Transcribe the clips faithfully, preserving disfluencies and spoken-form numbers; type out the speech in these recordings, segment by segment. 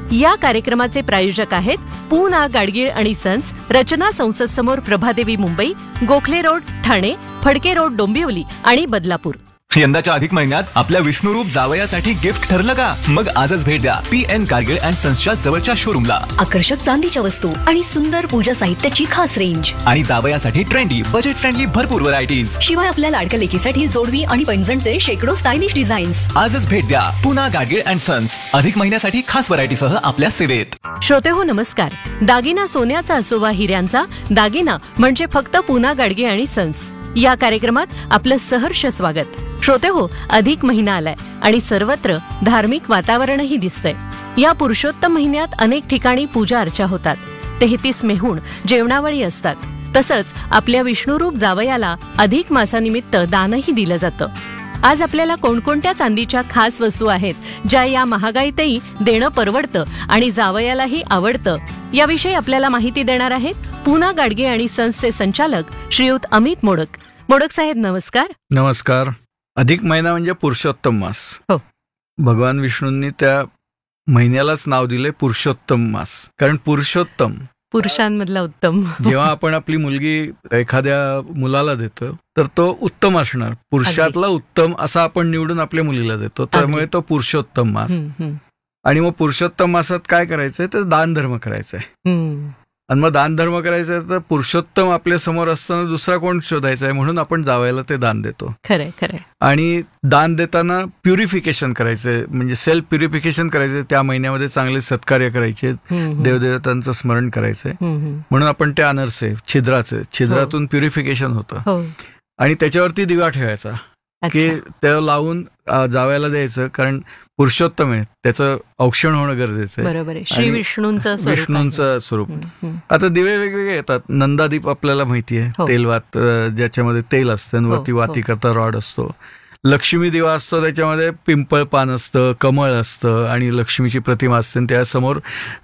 या कार्यक्रमाचे प्रायोजक आहेत पूना गाडगीळ आणि सन्स, रचना संसद समोर, प्रभादेवी मुंबई, गोखले रोड ठाणे, फडके रोड डोंबिवली आणि बदलापूर. यंदाच्या अधिक महिन्यात आपल्या विष्णुरूप जावयासाठी गिफ्ट ठरलं का? मग आजच भेट द्या पी एन गाडगीळ अँड सन्सच्या जवळच्या शोरूमला. आकर्षक चांदीच्या वस्तू आणि सुंदर पूजा साहित्याची खास रेंज आणि जावयासाठी ट्रेंडी, बजेट फ्रेंडली भरपूर व्हरायटीज. शिवाय आपल्या लाडक्या लेकीसाठी जोडवी आणि पैंजणचे शेकडो स्टायलिश डिझाईन्स. आजच भेट द्या पूना गाडगीळ अँड सन्स. अधिक महिन्यासाठी खास व्हरायटीसह आपल्या सेवेत. श्रोते हो नमस्कार. दागिना सोन्याचा असो वा हिऱ्यांचा, दागिना म्हणजे फक्त पूना गाडगीळ आणि सन्स. या कार्यक्रमात आपलं सहर्ष स्वागत. श्रोते हो, अधिक महिना आलाय आणि सर्वत्र धार्मिक वातावरणही दिसतंय. या पुरुषोत्तम महिन्यात अनेक ठिकाणी पूजा अर्चा होतात. तेहतीस मेहूण जेवणावळी असतात. तसंच आपल्या विष्णुरूप जावयाला अधिक मासानिमित्त दानही दिलं जातं. आज आपल्याला कोणकोणत्या चांदीच्या खास वस्तू आहेत ज्या या महागाईतही देणं परवडतं आणि जावयालाही आवडतं, याविषयी आपल्याला माहिती देणार आहेत पूना गाडगीळ आणि सन्सचे संचालक श्रीयुत अमित मोडक. मोडक साहेब नमस्कार. नमस्कार. अधिक महिना म्हणजे पुरुषोत्तम मास. हो. भगवान विष्णूंनी त्या महिन्यालाच नाव दिले पुरुषोत्तम मास, कारण पुरुषोत्तम पुरुषांमधला उत्तम. जेव्हा आपण आपली मुलगी एखाद्या मुलाला देतो तर तो उत्तम असणार, पुरुषातला उत्तम असा आपण निवडून आपल्या मुलीला देतो, त्यामुळे तो पुरुषोत्तम मास. आणि मग पुरुषोत्तम मासात काय करायचंय तर दान धर्म करायचंय. आणि मग दान धर्म करायचं तर पुरुषोत्तम आपल्या समोर असताना दुसरा कोण शोधायचा आहे, म्हणून आपण जावयाला ते दान देतो. खरंय खरंय. आणि दान देताना प्युरिफिकेशन करायचंय, म्हणजे सेल्फ प्युरिफिकेशन करायचंय. त्या महिन्यामध्ये चांगले सत्कार्य करायचे, देवदेवतांचं स्मरण करायचंय, म्हणून आपण ते अनर्से छिद्राचे छिद्रातून प्युरिफिकेशन होतं. आणि त्याच्यावरती दिवा ठेवायचा की त्या लावून जावयाला द्यायचं, कारण पुरुषोत्तम आहे, त्याचं औक्षण होणं गरजेचं आहे. बरोबर आहे. श्री विष्णूंचं विष्णूंचं स्वरूप. आता दिवे वेगवेगळे येतात. नंदादीप आपल्याला माहिती आहे, तेलवात, ज्याच्यामध्ये तेल असतं, वरती वाती करता रॉड असतो. लक्ष्मी दिवा असतो, त्याच्यामध्ये पिंपळ पान असतं, कमळ असतं आणि लक्ष्मीची प्रतिमा असते. त्यासमोर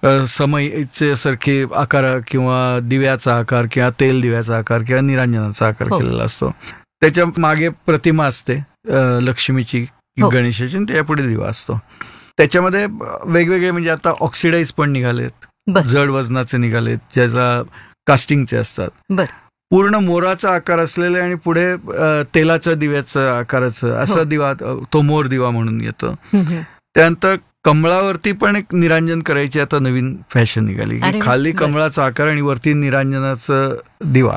समईचे सारखे आकार किंवा दिव्याचा आकार किंवा तेल दिव्याचा आकार किंवा निरांजनाचा आकार केलेला असतो. त्याच्या मागे प्रतिमा असते लक्ष्मीची, गणेशाची, त्यापुढे दिवा असतो. त्याच्यामध्ये वेगवेगळे, म्हणजे आता ऑक्सिडाईज पण निघालेत, जड वजनाचे निघालेत, ज्याला कास्टिंगचे असतात. पूर्ण मोराचा आकार असलेले आणि पुढे तेलाच्या दिव्याचं आकाराचं असा दिवा, तो मोर दिवा म्हणून येतो. त्यानंतर कमळावरती पण एक निरांजन करायची आता नवीन फॅशन निघाली, की खाली कमळाचा आकार आणि वरती निरांजनाचं दिवा.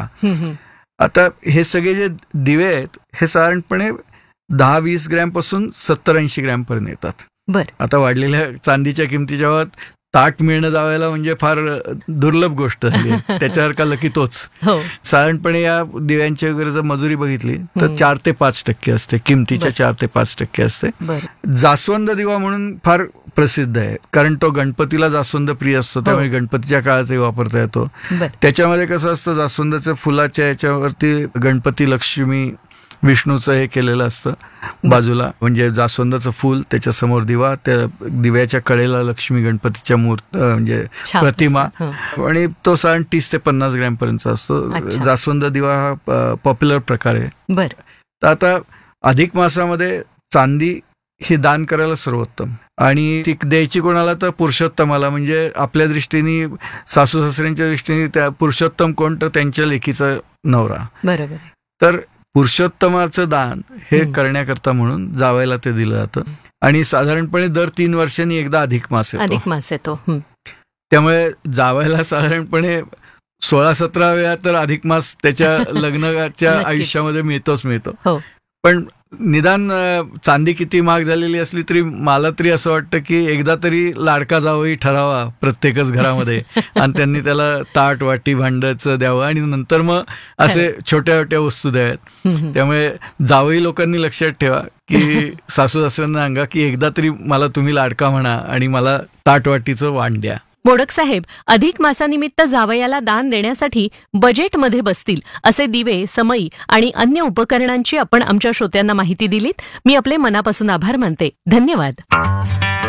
आता हे सगळे जे दिवे आहेत हे साधारणपणे दहा वीस ग्रॅम पासून सत्तर ऐंशी ग्रॅम पर्यंत येतात. आता वाढलेल्या चांदीच्या किमतीच्या ताट मिळणं जावायला म्हणजे फार दुर्लभ गोष्ट झाली. त्याच्यावर का लकी तोच. साधारणपणे या दिव्यांची वगैरे जर मजुरी बघितली तर चार ते पाच टक्के असते, किमतीच्या चार ते पाच टक्के असते. जास्वंद दिवा म्हणून फार प्रसिद्ध आहे, कारण तो गणपतीला जास्वंद प्रिय असतो, त्यामुळे गणपतीच्या काळातही वापरता येतो. त्याच्यामध्ये कसं असतं, जास्वंदाच्या फुलाच्या याच्यावरती गणपती, लक्ष्मी, विष्णूचं हे केलेलं असतं बाजूला, म्हणजे जास्वंदाचं फुल, त्याच्या समोर दिवा, त्या दिव्याच्या कडेला लक्ष्मी गणपतीच्या मूर्ती म्हणजे प्रतिमा, आणि तो साधारण तीस ते पन्नास ग्रॅम पर्यंत असतो. जास्वंद दिवा हा पॉप्युलर प्रकार आहे. तर आता अधिक मासामध्ये चांदी ही दान करायला सर्वोत्तम, आणि ती द्यायची कोणाला तर पुरुषोत्तमाला, म्हणजे आपल्या दृष्टीने, सासू सासऱ्यांच्या दृष्टीने त्या पुरुषोत्तम कोण तर त्यांच्या लेकीचा नवरा. बरोबर. तर पुरुषोत्तमाचं दान हे करण्याकरता म्हणून जावयाला ते दिलं जातं. आणि साधारणपणे दर तीन वर्षांनी एकदा अधिक मास येतो. अधिक मास येतो त्यामुळे जावयाला साधारणपणे सोळा सतरा वेळा तर अधिक मास त्याच्या लग्नाच्या आयुष्यामध्ये मिळतोच मिळतो. पण निदान चांदी किती महाग झालेली असली तरी मला तरी असं वाटतं की एकदा तरी लाडका जावई ठरावा प्रत्येकच घरामध्ये, आणि त्यांनी त्याला ताट, वाटी, भांड्याचं द्यावं, आणि नंतर मग असे छोट्या छोट्या वस्तू द्याव्यात. त्यामुळे जावई लोकांनी लक्षात ठेवा की सासू सासऱ्यांना सांगा की एकदा तरी मला तुम्ही लाडका म्हणा आणि मला ताट, वाटीचं वाण द्या. मोडक साहेब, अधिक मासानिमित्त जावयाला दान देण्यासाठी बजेटमध्ये बसतील असे दिवे, समई आणि अन्य उपकरणांची आपण आमच्या श्रोत्यांना माहिती दिलीत. मी आपले मनापासून आभार मानते. धन्यवाद.